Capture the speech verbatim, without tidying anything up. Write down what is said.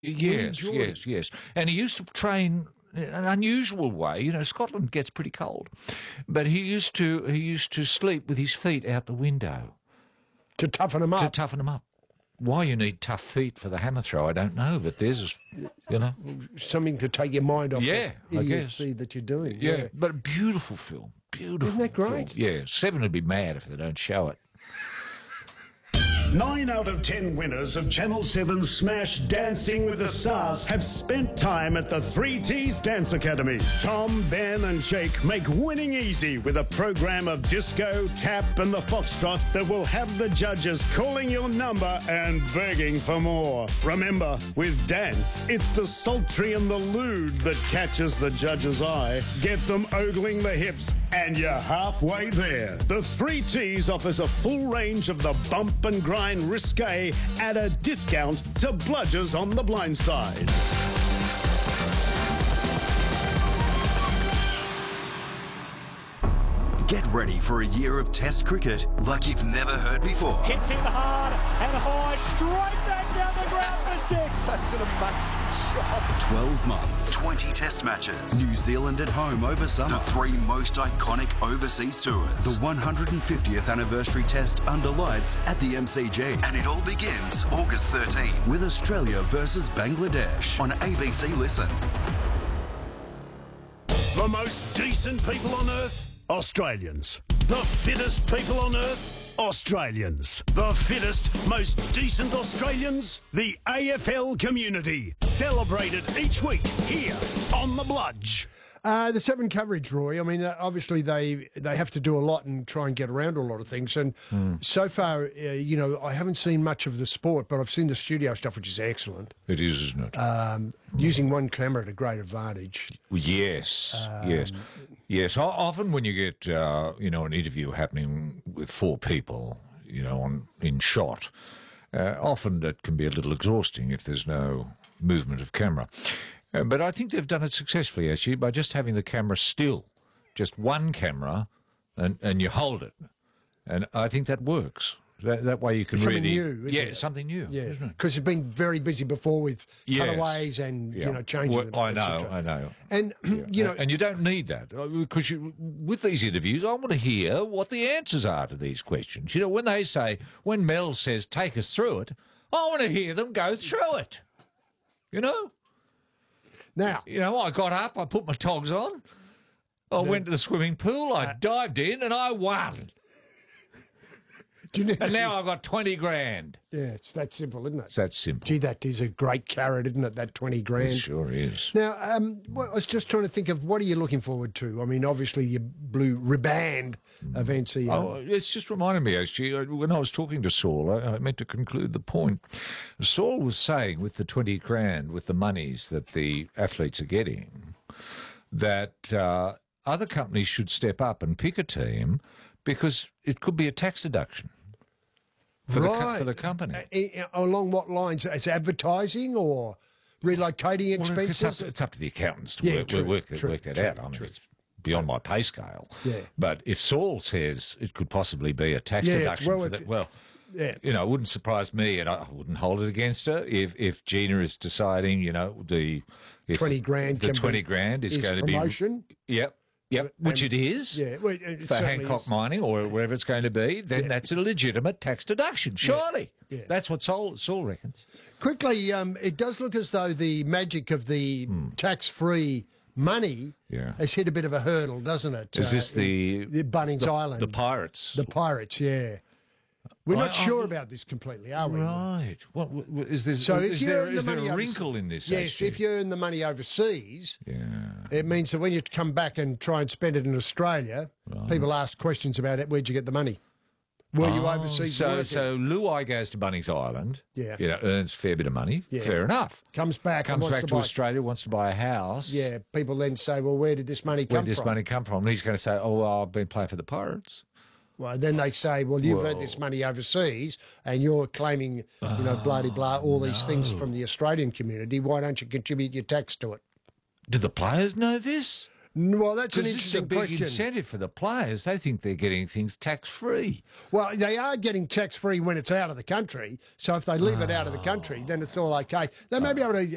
Yes, yes, yes. And he used to train in an unusual way. You know, Scotland gets pretty cold, but he used to he used to sleep with his feet out the window to toughen him up. To toughen him up. Why you need tough feet for the hammer throw, I don't know, but there's, you know, something to take your mind off yeah, the I idiocy guess. that you're doing. Yeah, yeah, but a beautiful film. Beautiful. Isn't that great? Film. Yeah, Seven would be mad if they don't show it. Nine out of ten winners of Channel seven's Smash Dancing with the Stars have spent time at the three T's Dance Academy. Tom, Ben and Jake make winning easy with a program of disco, tap and the foxtrot that will have the judges calling your number and begging for more. Remember, with dance, it's the sultry and the lewd that catches the judge's eye. Get them ogling the hips and you're halfway there. The three T's offers a full range of the bump and grind risque at a discount to bludgers on the blind side. Get ready for a year of Test cricket like you've never heard before. Hits in hard and high, straight back down the ground for six. That's an amazing shot. twelve months, twenty Test matches. New Zealand at home over summer. The three most iconic overseas tours. The one hundred fiftieth anniversary Test under lights at the M C G. And it all begins August thirteenth with Australia versus Bangladesh on A B C Listen. The most decent people on earth? Australians. The fittest people on earth? Australians. The fittest, most decent Australians? The A F L community. Celebrated each week here on The Bludge. Uh, the Seven coverage, Roy, I mean, uh, obviously they they have to do a lot and try and get around a lot of things. And mm. so far, uh, you know, I haven't seen much of the sport, but I've seen the studio stuff, which is excellent. It is, isn't it? Um, mm. Using one camera at a great advantage. Yes, um, yes. Yes, often when you get, uh, you know, an interview happening with four people, you know, on in shot, uh, often that can be a little exhausting if there's no movement of camera. Uh, but I think they've done it successfully, actually, by just having the camera still, just one camera, and, and you hold it. And I think that works. That, that way you can something really... New, yeah, it? something new. Yeah, because you've been very busy before with yes. cutaways and, yeah. you know, changing well, them. I know, I know. And, yeah. you know... And you don't need that, because you, with these interviews, I want to hear what the answers are to these questions. You know, when they say, when Mel says, take us through it, I want to hear them go through it. You know? Now, you know, I got up, I put my togs on, I the, went to the swimming pool, I uh, dived in, and I won. Do you know, and now I've got twenty grand. Yeah, it's that simple, isn't it? It's that simple. Gee, that is a great carrot, isn't it, that twenty grand? It sure is. Now, um, well, I was just trying to think of, what are you looking forward to? I mean, obviously, your blue riband events here. Oh, it's just reminded me, actually, when I was talking to Saul, I, I meant to conclude the point. Saul was saying, with the twenty grand, with the monies that the athletes are getting, that uh, other companies should step up and pick a team, because it could be a tax deduction. For, right. the, for the company. Uh, along what lines? As advertising or relocating expenses? Well, it's, up to, it's up to the accountants to yeah, work, true, work, true, work that true, out. I mean, true. It's beyond my pay scale. Yeah. But if Saul says it could possibly be a tax yeah, deduction well, for that, well, yeah. you know, it wouldn't surprise me, and I wouldn't hold it against her if, if Gina is deciding, you know, the if twenty grand, the twenty grand is, is going promotion. to be. Yep. Yep, which it is yeah, well, it for Hancock is. Mining or wherever it's going to be, then yeah. that's a legitimate tax deduction, surely. Yeah. Yeah. That's what Saul, Saul reckons. Quickly, um, it does look as though the magic of the hmm. tax-free money yeah. has hit a bit of a hurdle, doesn't it? Is uh, this the... the Bunnings the, Island? The Pirates. The Pirates, yeah. We're not I, sure I, about this completely, are we? Right. What, what is there? So is if there, the is there money a wrinkle over- in this? Yes, actually? if you earn the money overseas, yeah. it means that when you come back and try and spend it in Australia, right. people ask questions about it. Where'd you get the money? Were oh, you overseas? So, working? so Luai goes to Bunnings Island. Yeah. You know, earns a fair bit of money. Yeah. Fair enough. Comes back. Comes and wants back to, to buy- Australia. Wants to buy a house. Yeah. People then say, "Well, where did this money come Where did this from?" money come from? And he's going to say, "Oh, well, I've been playing for the Pirates." Well, then they say, well, you've Whoa. earned this money overseas and you're claiming, you know, oh, blah, blah, blah, all no. these things from the Australian community. Why don't you contribute your tax to it? Do the players know this? Well, that's an Because this is a interesting big question. incentive for the players. They think they're getting things tax-free. Well, they are getting tax-free when it's out of the country. So if they leave it out of the country, then it's all okay. They may be able to